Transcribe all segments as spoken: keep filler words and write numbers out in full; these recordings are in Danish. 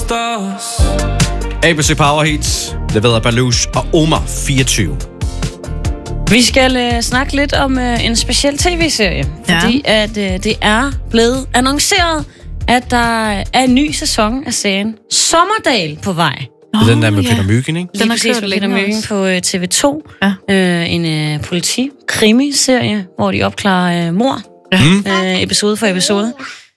stars. A B C Power Hits, leveret af Baluch og Omar fireogtyve. Vi skal uh, snakke lidt om uh, en speciel tv-serie, fordi ja. at uh, det er blevet annonceret, at der er en ny sæson af serien Sommerdahl på vej. Det er den der med ja. Peter Myggen, ikke? Lige præcis med Peter Myggen på uh, T V to. Ja. Uh, en uh, politi-krimi-serie, hvor de opklarer uh, mord ja. uh, episode for episode.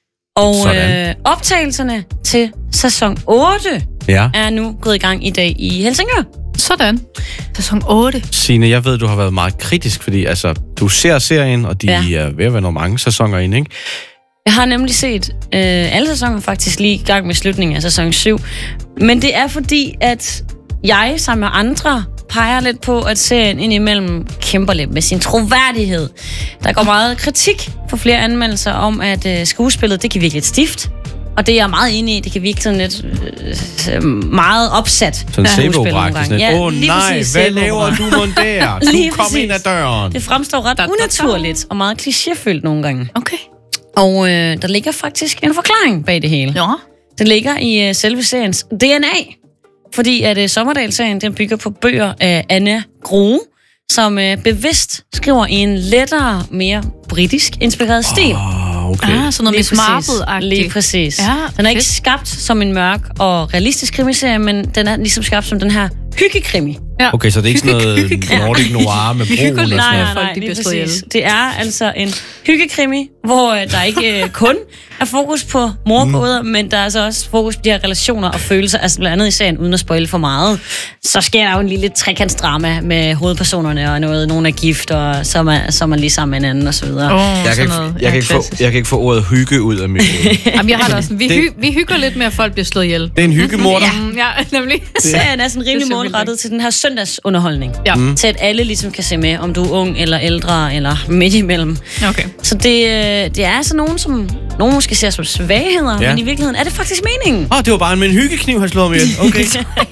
Og uh, optagelserne til sæson otte ja. er nu gået i gang i dag i Helsingør. Sådan. Sæson otte. Signe, jeg ved, du har været meget kritisk, fordi altså, du ser serien, og de ja. er ved at være nogle mange sæsoner inde, ikke? Jeg har nemlig set øh, alle sæsoner faktisk lige i gang med slutningen af sæson syv. Men det er fordi, at jeg sammen med andre peger lidt på, at serien indimellem kæmper lidt med sin troværdighed. Der går meget kritik for flere anmeldelser om, at øh, skuespillet, det kan virke lidt stift. Og det er jeg meget enig i, det kan virke sådan lidt øh, meget opsat. Sådan sæbeoprægt. Åh ja, oh, nej, hvad laver du mon der? Du kom ind ad døren. Det fremstår ret unaturligt og meget klichéfyldt nogle gange. Okay. Og øh, der ligger faktisk en forklaring bag det hele. Ja. Den ligger i øh, selve seriens D N A. Fordi at øh, Sommerdahl-serien, den bygger på bøger af Anna Grue, som øh, bevidst skriver i en lettere, mere britisk inspireret stil. Oh, okay. Ah, sådan noget Miss Marple-agtigt. Lige præcis. Ja, den er ikke fedt. skabt som en mørk og realistisk krimiserie, men den er ligesom skabt som den her hyggekrimi. Ja. Okay, så det er ikke sådan noget Nordic Noir med brun og sådan nej, noget? nej, nej, lige præcis. Det er altså en hyggekrimi, hvor øh, der ikke øh, kun er fokus på morgåder, mm. men der er altså også fokus på de her relationer og følelser, altså blandt andet i serien, uden at spoile for meget. Så sker der jo en lille trekantsdrama med hovedpersonerne, og noget, nogen er gift, og så er man, så er man lige sammen med hinanden, og så videre. Oh, jeg, kan ikke, jeg, ja, kan ikke få, jeg kan ikke få ordet hygge ud af mit Jamen, jeg har det også. Vi, hy, vi hygger lidt med, at folk bliver slået ihjel. Det er en hyggemorder. Ja, ja, nemlig. Serien er sådan rimelig målrettet til den her søndagsunderholdning. Ja. Mm. Til at alle ligesom kan se med, om du er ung eller ældre, eller midt imellem. Okay. Så det, det er altså nogen, som nogen måske ser som svagheder, ja. men i virkeligheden er det faktisk meningen. Åh, oh, det var bare med en hyggekniv, han slog mig ihjel. Okay.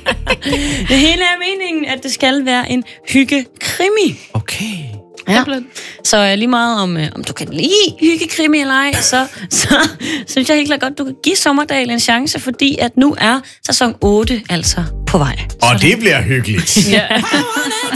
Det hele er meningen, at det skal være en hyggekrimi. Okay. Ja. Så lige meget om, om du kan lide hyggekrimi eller ej, så, så synes jeg helt klart godt, du kan give Sommerdahl en chance, fordi at nu er sæson otte altså på vej. Og det bliver hyggeligt. Ja.